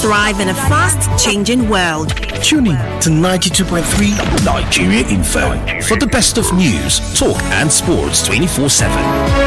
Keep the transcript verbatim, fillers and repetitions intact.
thrive in a fast-changing world. Tune in to ninety-two point three Nigeria Info for the best of news, talk and sports twenty-four seven.